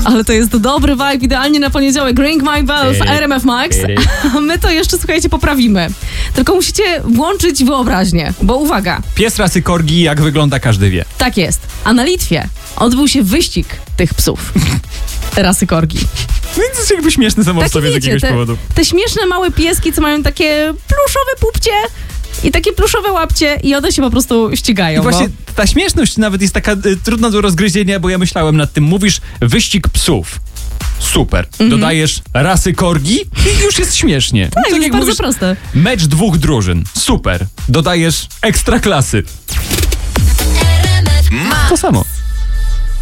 Ale to jest dobry vibe, idealnie na poniedziałek. Ring My Bell w RMF Max. A my to jeszcze, słuchajcie, poprawimy. Tylko musicie włączyć wyobraźnię, bo uwaga. Pies rasy Corgi, jak wygląda, każdy wie. Tak jest. A na Litwie odbył się wyścig tych psów rasy Corgi. No i to jest jakby śmieszny sam w sobie z jakiegoś powodu. Te śmieszne małe pieski, co mają takie pluszowe pupcie i takie pluszowe łapcie i one się po prostu ścigają. I właśnie ta śmieszność nawet jest taka trudna do rozgryzienia, bo ja myślałem nad tym. Mówisz wyścig psów. Super. Dodajesz rasy Corgi i już jest śmiesznie. Tak, jest jak bardzo proste. Mecz 2 drużyn. Super. Dodajesz ekstraklasy. To samo.